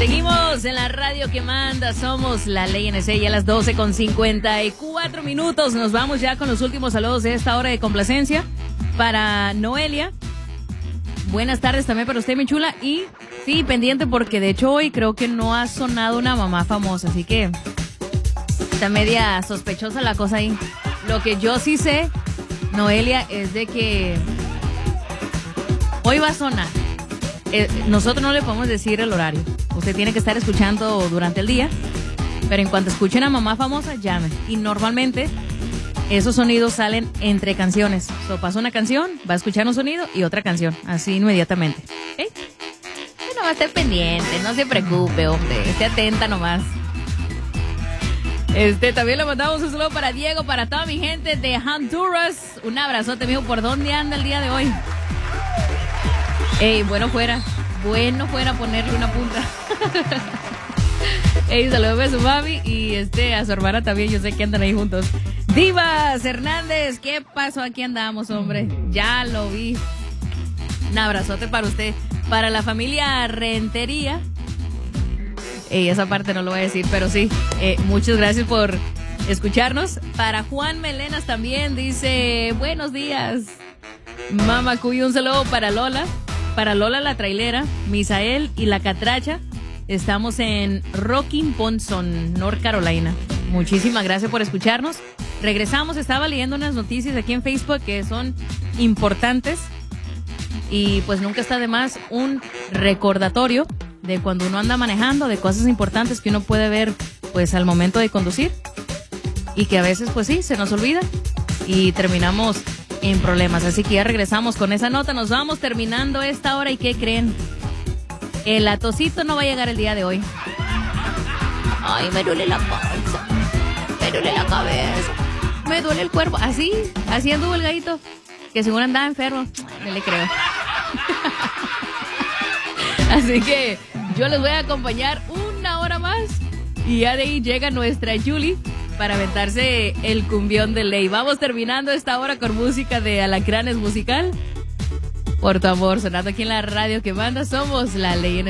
Seguimos en la radio que manda, somos la Ley NC y a las 12:54 nos vamos ya con los últimos saludos de esta hora de complacencia. Para Noelia, buenas tardes también para usted, mi chula, y sí, pendiente porque de hecho hoy creo que no ha sonado una mamá famosa, así que está media sospechosa la cosa ahí. Lo que yo sí sé, Noelia, es de que hoy va a sonar. Nosotros no le podemos decir el horario. Usted tiene que estar escuchando durante el día, pero en cuanto escuchen a mamá famosa, llame. Y normalmente esos sonidos salen entre canciones. Pasa una canción, va a escuchar un sonido y otra canción, así inmediatamente. ¿Okay? Bueno, va a estar pendiente, no se preocupe, hombre. Esté atenta nomás. También le mandamos un saludo para Diego, para toda mi gente de Honduras. Un abrazote, mijo. ¿Por dónde anda el día de hoy? Bueno fuera ponerle una punta. Saludos a su mami y a su hermana también, yo sé que andan ahí juntos. Divas Hernández, ¿qué pasó? Aquí andamos, hombre. Ya lo vi. Un abrazote para usted. Para la familia Rentería. Esa parte no lo voy a decir, pero sí. Muchas gracias por escucharnos. Para Juan Melenas también dice, buenos días. Mamá Cuy, un saludo para Lola. Para Lola la trailera, Misael y la Catracha. Estamos en Rocking Ponson, North Carolina. Muchísimas gracias por escucharnos. Regresamos, estaba leyendo unas noticias aquí en Facebook que son importantes. Y pues nunca está de más un recordatorio de cuando uno anda manejando, de cosas importantes que uno puede ver pues al momento de conducir. Y que a veces pues sí, se nos olvida y terminamos en problemas. Así que ya regresamos con esa nota. Nos vamos terminando esta hora. ¿Y qué creen? El atosito no va a llegar el día de hoy. Ay, me duele la panza, me duele la cabeza, me duele el cuerpo. Así anduvo el gallito, que según andaba enfermo. No le creo. Así que yo les voy a acompañar una hora más. Y ya de ahí llega nuestra Julie para aventarse el cumbión de ley. Vamos terminando esta hora con música de Alacranes Musical. Por tu amor, sonando aquí en la radio que manda, somos la Ley NC.